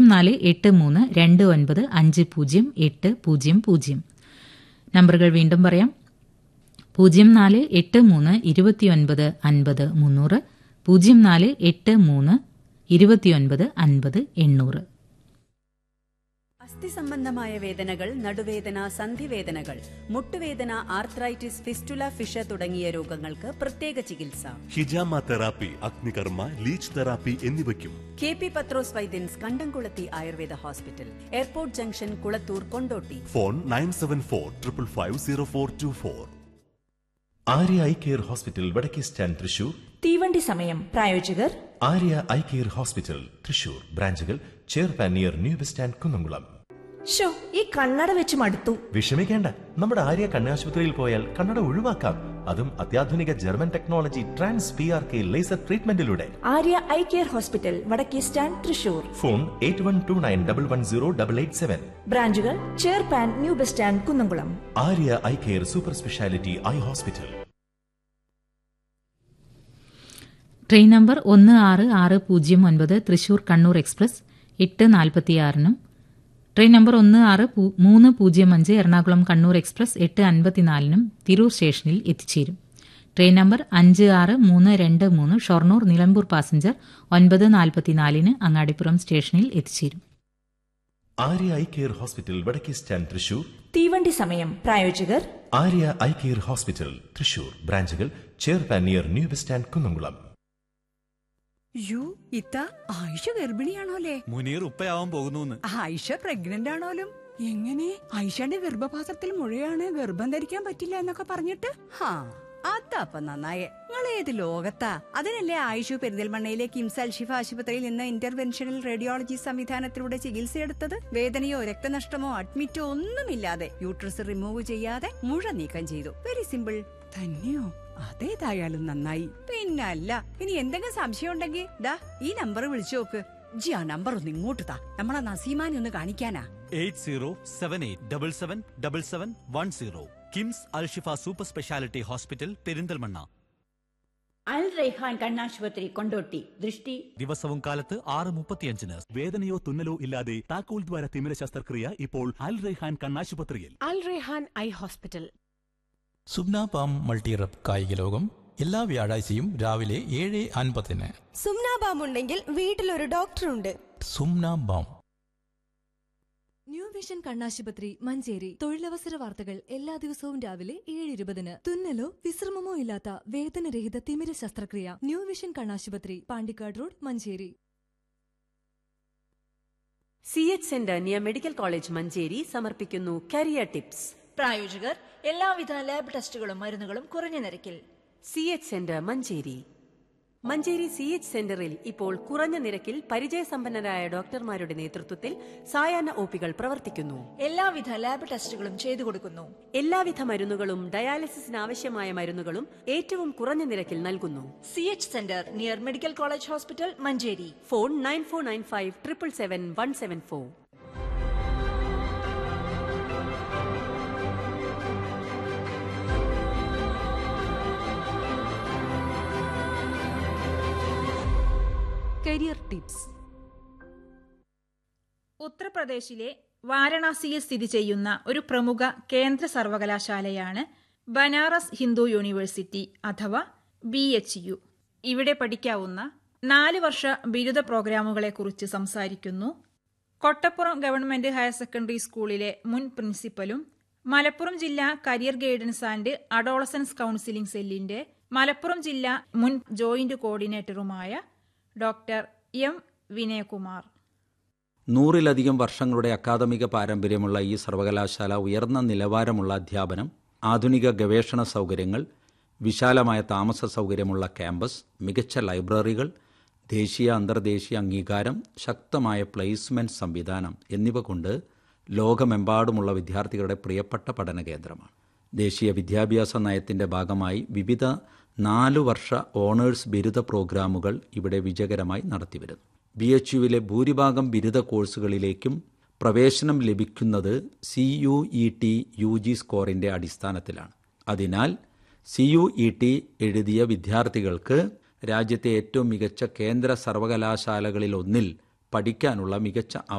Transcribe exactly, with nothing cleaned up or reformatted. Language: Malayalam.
നാല് എട്ട് മൂന്ന് രണ്ട് ഒൻപത് അഞ്ച് പൂജ്യം എട്ട് പൂജ്യം പൂജ്യം. നമ്പറുകൾ വീണ്ടും പറയാം. പൂജ്യം നാല് എട്ട് മൂന്ന് ഇരുപത്തിയൊൻപത് അൻപത് മുന്നൂറ്, പൂജ്യം നാല് എട്ട് മൂന്ന് ഇരുപത്തിയൊൻപത് അൻപത് എണ്ണൂറ്. അസ്ഥി സംബന്ധമായ വേദനകൾ, നടുവേദന, സന്ധിവേദനകൾ, മുട്ടുവേദന, ആർത്രൈറ്റിസ്, ഫിസ്റ്റുല, ഫിഷ തുടങ്ങിയ രോഗങ്ങൾക്ക് പ്രത്യേക ചികിത്സ. ഹിജാമ തെറാപ്പി, അഗ്നികർമ്മ, ലീച്ച് തെറാപ്പി എന്നിവയ്ക്കും കെ പി പത്രോസ് വൈദ്യൻസ്, കണ്ടംകുളത്തി Ayurveda hospital, airport junction, Kulathur, Kondotty. Phone nine seven four triple five zero four to four. Arya eye care hospital, വടക്കേ സ്റ്റാൻഡ്, തൃശൂർ. തീവണ്ടി സമയം. പ്രായോജകർ Arya eye care hospital, Thrissur. ബ്രാഞ്ചുകൾ ചെയർപാൻ near new bus stand, Kunnamkulam. Show ഈ കണ്ണട വെച്ച് മടുത്തു. വിഷമിക്കേണ്ട, നമ്മുടെ ആര്യ കണ്ണാശുപത്രിയിൽ പോയാൽ കണ്ണട ഒഴിവാക്കാം. അതും അത്യാധുനിക German technology trans P R K laser ട്രീറ്റ്മെന്റിലൂടെ. Arya eye care hospital, വടക്കേ stand, Thrissur. Phone eight one two nine double one zero double eight seven. ബ്രാഞ്ചുകൾ ചെയർപാൻ new bus stand, Kunnamkulam. Arya eye care super speciality eye hospital. Train number ഒന്ന് ആറ് ആറ് പൂജ്യം ഒൻപത് തൃശൂർ കണ്ണൂർ എക്സ്പ്രസ് എട്ട് നാൽപ്പത്തിയാറിനും, ട്രെയിൻ നമ്പർ ഒന്ന് ആറ് മൂന്ന് പൂജ്യം അഞ്ച് എറണാകുളം കണ്ണൂർ എക്സ്പ്രസ് എട്ട് അൻപത്തിനാലിനും തിരൂർ സ്റ്റേഷനിൽ എത്തിച്ചേരും. ട്രെയിൻ നമ്പർ അഞ്ച് ആറ് മൂന്ന് രണ്ട് മൂന്ന് ഷൊർണൂർ നിലമ്പൂർ പാസഞ്ചർ ഒൻപത് നാൽപ്പത്തിനാലിന് അങ്ങാടിപ്പുറം സ്റ്റേഷനിൽ എത്തിച്ചേരും. ആര്യ ഐ കെയർ ഹോസ്പിറ്റൽ, വടക്കേ സ്റ്റാൻഡ്, തൃശൂർ. തീവണ്ടി സമയം. പ്രായോജകർ Arya eye care hospital, Thrissur. ബ്രാഞ്ചുകൾ ചെയർപാൻ near new bus stand, Kunnamkulam. U ഇത്ത ആയിഷ ഗർഭിണിയാണോലേ? മുനീർ ഉപ്പയാവാൻ പോകുന്നു. ആയിഷ പ്രഗ്നന്റ് ആണോലും? എങ്ങനെ? ആയിഷയുടെ ഗർഭപാത്രത്തിൽ മുഴയാണ്, ഗർഭം ധരിക്കാൻ പറ്റില്ല എന്നൊക്കെ പറഞ്ഞിട്ട്. ഹാ അതപ്പ നന്നായേ. നിങ്ങൾ ഏത് ലോകത്താ? അതിനല്ലേ ആയിഷു പെരിന്തൽമണ്ണയിലെ കിംസ് അൽഷിഫ ആശുപത്രിയിൽ നിന്ന് ഇന്റർവെൻഷണൽ റേഡിയോളജി സംവിധാനത്തിലൂടെ ചികിത്സയെടുത്തത്. വേദനയോ രക്തനഷ്ടമോ അഡ്മിറ്റോ ഒന്നുമില്ലാതെ യൂട്രസ് റിമൂവ് ചെയ്യാതെ മുഴ നീക്കം ചെയ്തു. Very simple. തന്നെയോ? അതേതായാലും നന്നായി. പിന്നല്ല, ഇനി എന്തെങ്കിലും സംശയം ഉണ്ടെങ്കിൽ ദാ ഈ നമ്പർ വിളിച്ചു നോക്ക്. ജി ആ നമ്പർ ഒന്ന് ഇങ്ങോട്ട് താ, നമ്മളെ നസീമാനെ ഒന്ന് കാണിക്കാനാ. Eight zero seven eight double seven double seven one zero. KIMS Alshifa super speciality hospital, Perinthalmanna. അൽ റൈഹാൻ കണ്ണാശുപത്രി, കൊണ്ടോട്ടി. ദൃഷ്ടി ദിവസവും കാലത്ത് ആറ് മുപ്പത്തിയഞ്ചിന്. വേദനയോ തുന്നലോ ഇല്ലാതെ താക്കോൽ ദ്വാര തിമിര ശസ്ത്രക്രിയ ഇപ്പോൾ അൽ റൈഹാൻ കണ്ണാശുപത്രിയിൽ. അൽ റൈഹാൻ ഐ ഹോസ്പിറ്റൽ. സുബ്ന ബാം മൾട്ടിറപ്പ് കായിക ലോകം എല്ലാ വ്യാഴാഴ്ചയും രാവിലെ ഏഴ് അൻപതിന്. സുംന ബാം ഉണ്ടെങ്കിൽ വീട്ടിലൊരു ഡോക്ടറുണ്ട്. സുംന ബാം. ന്യൂ വിഷൻ കണ്ണാശുപത്രി, മഞ്ചേരി. തൊഴിലവസര വാർത്തകൾ എല്ലാ ദിവസവും രാവിലെ ഏഴ് ഇരുപതിന്. തുന്നലോ വിശ്രമമോ ഇല്ലാത്ത വേദനരഹിത തിമിര ശസ്ത്രക്രിയ. ന്യൂ വിഷൻ കണ്ണാശുപത്രി, Pandikkad road, Manjeri. C H centre near medical college, Manjeri സമർപ്പിക്കുന്നു കരിയർ ടിപ്സ്. പ്രായോജകർ എല്ലാവിധ ലാബ് ടെസ്റ്റുകളും മരുന്നുകളും കുറഞ്ഞ നിരക്കിൽ. C H centre, Manjeri. Manjeri C H സെന്ററിൽ ഇപ്പോൾ കുറഞ്ഞ നിരക്കിൽ പരിചയസമ്പന്നരായ ഡോക്ടർമാരുടെ നേതൃത്വത്തിൽ സായാഹ്ന ഒ പികൾ പ്രവർത്തിക്കുന്നു. എല്ലാവിധ ലാബ് ടെസ്റ്റുകളും ചെയ്തു കൊടുക്കുന്നു. എല്ലാവിധ മരുന്നുകളും ഡയാലിസിസിന് ആവശ്യമായ മരുന്നുകളും ഏറ്റവും കുറഞ്ഞ നിരക്കിൽ നൽകുന്നു. C H centre near medical college hospital, Manjeri. Phone nine four nine five triple seven one seven four. Career tips. ഉത്തർപ്രദേശിലെ വാരണാസിയിൽ സ്ഥിതി ചെയ്യുന്ന ഒരു പ്രമുഖ കേന്ദ്ര സർവകലാശാലയാണ് ബനാറസ് ഹിന്ദു യൂണിവേഴ്സിറ്റി അഥവാ ബി എച്ച് യു. ഇവിടെ പഠിക്കാവുന്ന നാല് വർഷ ബിരുദ പ്രോഗ്രാമുകളെക്കുറിച്ച് സംസാരിക്കുന്നു കൊട്ടപ്പുറം ഗവൺമെന്റ് ഹയർ സെക്കൻഡറി സ്കൂളിലെ മുൻ പ്രിൻസിപ്പലും മലപ്പുറം ജില്ലാ career guidance and adolescence counselling സെല്ലിന്റെ മലപ്പുറം ജില്ലാ മുൻ ജോയിന്റ് കോർഡിനേറ്ററുമായ ഡോക്ടർ എം വിനയകുമാർ. നൂറിലധികം വർഷങ്ങളുടെ അക്കാദമിക പാരമ്പര്യമുള്ള ഈ സർവകലാശാല ഉയർന്ന നിലവാരമുള്ള അധ്യാപനം, ആധുനിക ഗവേഷണ സൗകര്യങ്ങൾ, വിശാലമായ താമസ സൗകര്യമുള്ള ക്യാമ്പസ്, മികച്ച ലൈബ്രറികൾ, ദേശീയ അന്തർദേശീയ അംഗീകാരം, ശക്തമായ പ്ലേസ്മെന്റ് സംവിധാനം എന്നിവ കൊണ്ട് ലോകമെമ്പാടുമുള്ള വിദ്യാർത്ഥികളുടെ പ്രിയപ്പെട്ട പഠന കേന്ദ്രമാണ്. ദേശീയ വിദ്യാഭ്യാസ നയത്തിന്റെ ഭാഗമായി വിവിധ നാലു വർഷ ഓണേഴ്സ് ബിരുദ പ്രോഗ്രാമുകൾ ഇവിടെ വിജയകരമായി നടത്തിവരുന്നു. ബി എച്ച് യുവിലെ ഭൂരിഭാഗം ബിരുദ കോഴ്സുകളിലേക്കും പ്രവേശനം ലഭിക്കുന്നത് C U E T U G സ്കോറിന്റെ അടിസ്ഥാനത്തിലാണ്. അതിനാൽ സി യു ഇ ടി എഴുതിയ വിദ്യാർത്ഥികൾക്ക് രാജ്യത്തെ ഏറ്റവും മികച്ച കേന്ദ്ര സർവകലാശാലകളിലൊന്നിൽ പഠിക്കാനുള്ള മികച്ച